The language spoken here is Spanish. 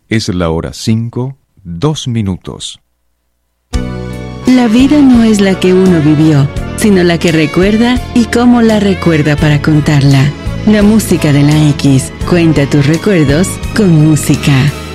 Es la hora 5, 2 minutos. La vida no es la que uno vivió, sino la que recuerda y cómo la recuerda para contarla. La música de la X. Cuenta tus recuerdos con música.